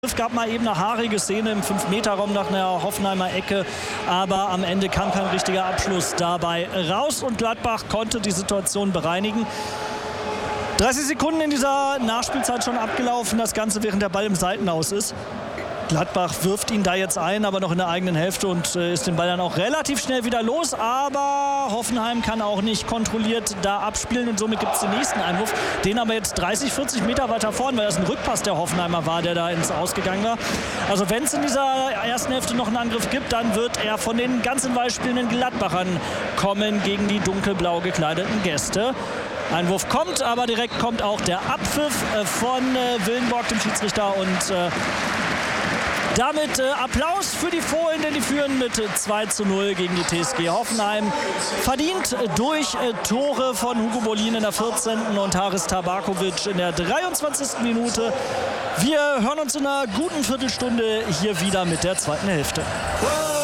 Es gab mal eben eine haarige Szene im 5-Meter-Raum nach einer Hoffenheimer Ecke, aber am Ende kam kein richtiger Abschluss dabei raus und Gladbach konnte die Situation bereinigen. 30 Sekunden in dieser Nachspielzeit schon abgelaufen, das Ganze während der Ball im Seitenhaus ist. Gladbach wirft ihn da jetzt ein, aber noch in der eigenen Hälfte und ist den Ball dann auch relativ schnell wieder los. Aber Hoffenheim kann auch nicht kontrolliert da abspielen und somit gibt es den nächsten Einwurf. Den aber jetzt 30, 40 Meter weiter vorn, weil das ein Rückpass der Hoffenheimer war, der da ins Ausgegangen war. Also wenn es in dieser ersten Hälfte noch einen Angriff gibt, dann wird er von den ganz in Weiß spielenden Gladbachern kommen gegen die dunkelblau gekleideten Gäste. Einwurf kommt, aber direkt kommt auch der Abpfiff von Willenborg, dem Schiedsrichter, und damit Applaus für die Fohlen, denn die führen mit 2:0 gegen die TSG Hoffenheim. Verdient durch Tore von Hugo Bolin in der 14. und Haris Tabakovic in der 23. Minute. Wir hören uns in einer guten Viertelstunde hier wieder mit der zweiten Hälfte.